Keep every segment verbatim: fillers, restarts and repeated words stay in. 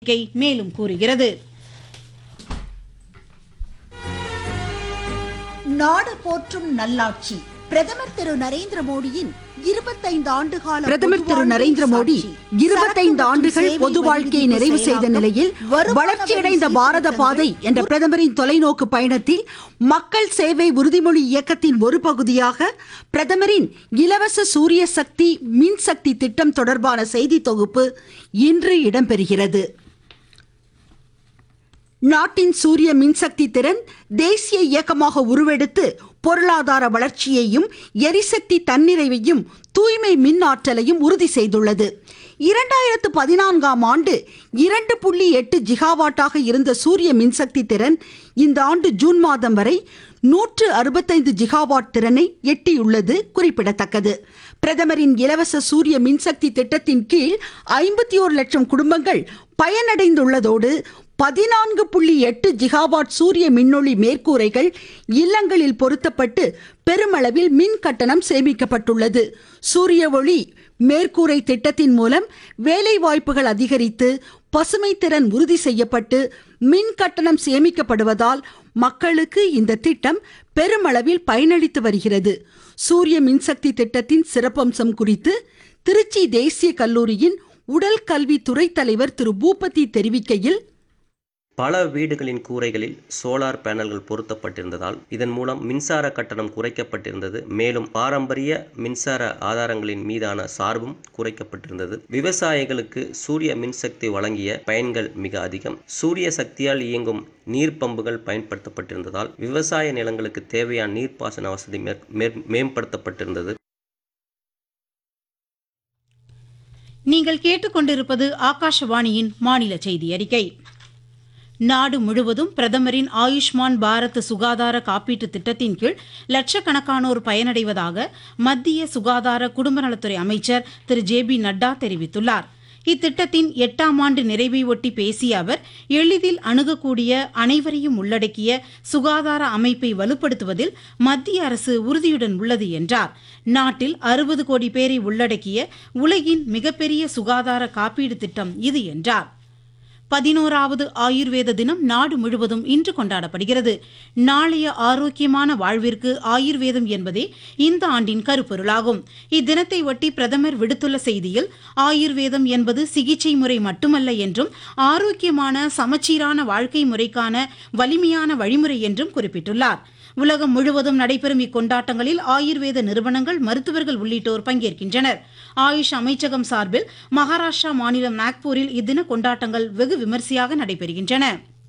அறிக்கை மேலும் கூறுகிறது. நாடு போற்றும் நல்லாட்சி பிரதமர் திரு நரேந்திர மோடியின் இருபத்தைந்து ஆண்டுகால பிரதமர் திரு நரேந்திர மோடி இருபத்தைந்து ஆண்டுகள் பொது வாழ்க்கையை நிறைவு செய்த நிலையில் வளர்ச்சியடைந்த பாரத பாதை என்ற பிரதமரின் தொலைநோக்கு பயணத்தில் மக்கள் சேவை உறுதிமொழி இயக்கத்தின் ஒரு பகுதியாக பிரதமரின் இலவச சூரிய சக்தி மின்சக்தி திட்டம் தொடர்பான செய்தி தொகுப்பு இன்று இடம்பெறுகிறது. நாட்டின் சூரிய மின்சக்தி திறன் தேசிய இயக்கமாக உருவெடுத்து பொருளாதார வளர்ச்சியையும் எரிசக்தி தன்னிறைவையும் தூய்மை மின் ஆற்றலையும் உறுதி செய்துள்ளது. இரண்டாயிரத்து பதினான்காம் ஆண்டு இரண்டு புள்ளி எட்டு ஜிகாவாட்டாக இருந்த சூரிய மின்சக்தி திறன் இந்த ஆண்டு ஜூன் மாதம் வரை நூற்று அறுபத்தைந்து ஜிகாவாட் திறனை எட்டியுள்ளது குறிப்பிடத்தக்கது. பிரதமரின் இலவச சூரிய மின்சக்தி திட்டத்தின் கீழ் ஐம்பத்தி ஓரு லட்சம் குடும்பங்கள் பயனடைந்துள்ளதோடு பதினான்கு புள்ளி எட்டு ஜிகாவாட் சூரிய மின்னொளி மேற்கூரைகள் இல்லங்களில் பொருத்தப்பட்டு பெருமளவில் மின் கட்டணம் சேமிக்கப்பட்டுள்ளது. சூரிய ஒளி மேற்கூரை திட்டத்தின் மூலம் வேலை வாய்ப்புகள் அதிகரித்து பசுமை திறன் உறுதி செய்யப்பட்டு மின் கட்டணம் சேமிக்கப்படுவதால் மக்களுக்கு இந்த திட்டம் பெருமளவில் பயனளித்து வருகிறது. சூரிய மின்சக்தி திட்டத்தின் சிறப்பம்சம் குறித்து திருச்சி தேசிய கல்லூரியின் உடல் கல்வி துறை தலைவர் திரு பூபதி தெரிவிக்கையில், பல வீடுகளின் கூரைகளில் சோலார் பேனல்கள் பொருத்தப்பட்டிருந்ததால் இதன் மூலம் மின்சார கட்டணம் குறைக்கப்பட்டிருந்தது. மேலும் பாரம்பரிய மின்சார ஆதாரங்களின் மீதான சார்பும் குறைக்கப்பட்டிருந்தது. விவசாயிகளுக்கு சூரிய மின்சக்தி வழங்கிய பயன்கள் மிக அதிகம். சூரிய சக்தியால் இயங்கும் நீர் பம்புகள் பயன்படுத்தப்பட்டிருந்ததால் விவசாய நிலங்களுக்கு தேவையான நீர்ப்பாசன வசதி மேம்படுத்தப்பட்டிருந்தது. நீங்கள் கேட்டுக்கொண்டிருப்பது ஆகாஷவாணியின் மாநில செய்தி அறிக்கை. நாடு முழுவதும் பிரதமரின் ஆயுஷ்மான் பாரத் சுகாதார காப்பீட்டு திட்டத்தின் கீழ் லட்சக்கணக்கானோர் பயனடைவதாக மத்திய சுகாதார குடும்ப நலத்துறை அமைச்சர் திரு ஜே பி நட்டா தெரிவித்துள்ளார். இத்திட்டத்தின் எட்டாம் ஆண்டு நிறைவை ஒட்டி பேசிய அவர், எளிதில் அணுகக்கூடிய அனைவரையும் உள்ளடக்கிய சுகாதார அமைப்பை வலுப்படுத்துவதில் மத்திய அரசு உறுதியுடன் உள்ளது என்றார். நாட்டில் அறுபது கோடி பேரை உள்ளடக்கிய உலகின் மிகப்பெரிய சுகாதார காப்பீடு திட்டம் இது என்றார். பதினோராவது ஆயுர்வேத தினம் நாடு முழுவதும் இன்று கொண்டாடப்படுகிறது. நாளைய ஆரோக்கியமான வாழ்விற்கு ஆயுர்வேதம் என்பதே இந்த ஆண்டின் கருப்பொருளாகும். இத்தினத்தை ஒட்டி பிரதமர் விடுத்துள்ள செய்தியில், ஆயுர்வேதம் என்பது சிகிச்சை முறை மட்டுமல்ல என்றும் ஆரோக்கியமான சமச்சீரான வாழ்க்கை முறைக்கான வலிமையான வழிமுறை என்றும் குறிப்பிட்டுள்ளார். உலகம் முழுவதும் நடைபெறும் இக்கொண்டாட்டங்களில் ஆயுர்வேத நிறுவனங்கள், மருத்துவர்கள் உள்ளிட்டோர் பங்கேற்கின்றனர். ஆயுஷ் அமைச்சகம் சார்பில் மகாராஷ்டிரா மாநிலம் நாக்பூரில் இத்தின கொண்டாட்டங்கள் வெகு விமரிசையாக நடைபெறுகின்றன.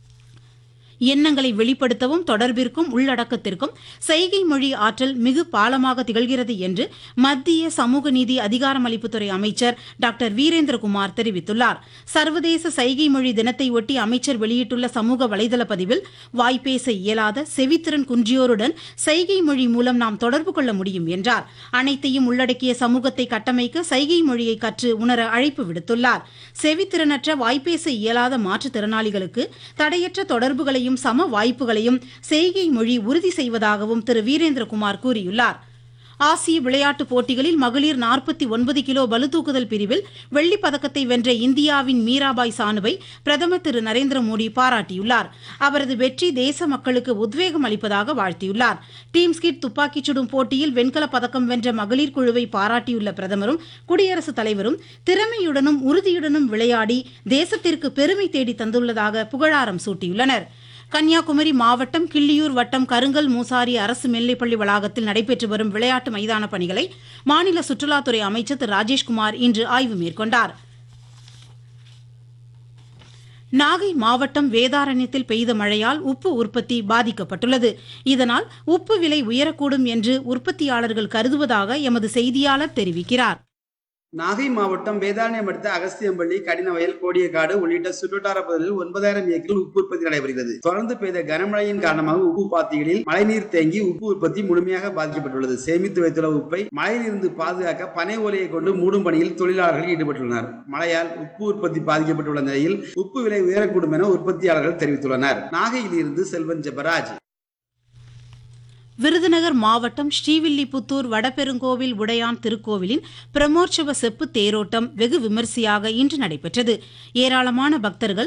எண்ணங்களை வெளிப்படுத்தவும் தொடர்பிற்கும் உள்ளடக்கத்திற்கும் சைகை மொழி ஆற்றல் மிகு பாலமாக திகழ்கிறது என்று மத்திய சமூக நீதி அதிகாரமளிப்புத்துறை அமைச்சர் டாக்டர் வீரேந்திரகுமார் தெரிவித்துள்ளார். சர்வதேச சைகை மொழி தினத்தை ஒட்டி அமைச்சர் வெளியிட்டுள்ள சமூக வலைதள பதிவில், வாய்ப்பேச இயலாத செவித்திறன் குன்றியோருடன் சைகை மொழி மூலம் நாம் தொடர்பு கொள்ள முடியும் என்றார். அனைத்தையும் உள்ளடக்கிய சமூகத்தை கட்டமைக்க சைகை மொழியை கற்று உணர அழைப்பு விடுத்துள்ளார். செவித்திறனற்ற வாய்ப்பேச இயலாத மாற்றுத்திறனாளிகளுக்கு தடையற்ற தொடர்புகளையும் சம வாய்ப்புகளையும் செய்கை மொழி உறுதி செய்வதாகவும் திரு வீரேந்திரகுமார் கூறியுள்ளார். ஆசிய விளையாட்டுப் போட்டிகளில் மகளிர் நாற்பத்தி ஒன்பது கிலோ பளுதூக்குதல் பிரிவில் வெள்ளிப் பதக்கத்தை வென்ற இந்தியாவின் மீராபாய் சானுவை பிரதமர் திரு நரேந்திர மோடி பாராட்டியுள்ளார். அவரது வெற்றி தேச மக்களுக்கு உத்வேகம் அளிப்பதாக வாழ்த்தியுள்ளார். டீம் ஸ்கிட் துப்பாக்கிச் சுடும் போட்டியில் வெண்கலப் பதக்கம் வென்ற மகளிர் குழுவை பாராட்டியுள்ள பிரதமரும் குடியரசுத் தலைவரும் திறமையுடனும் உறுதியுடனும் விளையாடி தேசத்திற்கு பெருமை தேடி தந்துள்ளதாக புகழாரம் சூட்டியுள்ளனர். கன்னியாகுமரி மாவட்டம் கிள்ளியூர் வட்டம் கருங்கல் மூசாரி அரசு மேல்நிலைப்பள்ளி வளாகத்தில் நடைபெற்று வரும் விளையாட்டு மைதான பணிகளை மாநில சுற்றுலாத்துறை அமைச்சர் திரு ராஜேஷ்குமார் இன்று ஆய்வு மேற்கொண்டார். நாகை மாவட்டம் வேதாரண்யத்தில் பெய்த மழையால் உப்பு உற்பத்தி பாதிக்கப்பட்டுள்ளது. இதனால் உப்பு விலை உயரக்கூடும் என்று உற்பத்தியாளர்கள் கருதுவதாக எமது செய்தியாளர் தெரிவிக்கிறார். நாகை மாவட்டம் வேதாரண்யம் அடுத்த அகஸ்தியம்பள்ளி, கடினவயல், கோடியக்காடு உள்ளிட்ட சுற்றுவட்டார பகுதிகளில் ஒன்பதாயிரம் ஏக்கரில் உப்பு உற்பத்தி நடைபெறுகிறது. தொடர்ந்து பெய்த கனமழையின் காரணமாக உப்பு பாத்திகளில் மழைநீர் தேங்கி உப்பு உற்பத்தி முழுமையாக பாதிக்கப்பட்டுள்ளது. சேமித்து வைத்துள்ள உப்பை மழையிலிருந்து பாதுகாக்க பனை ஓலையை கொண்டு மூடும் பணியில் தொழிலாளர்கள் ஈடுபட்டுள்ளனர். மழையால் உப்பு உற்பத்தி பாதிக்கப்பட்டுள்ள நிலையில் உப்பு விலை உயரக்கூடும் என உற்பத்தியாளர்கள் தெரிவித்துள்ளனர். நாகையில் இருந்து செல்வன் ஜெபராஜ். விருதுநகர் மாவட்டம் ஸ்ரீவில்லிபுத்தூர் வடபெருங்கோவில் உடையான் திருக்கோவிலின் பிரமோற்சவ செப்பு தேரோட்டம் வெகு விமரிசையாக இன்று நடைபெற்றது. ஏராளமான பக்தர்கள்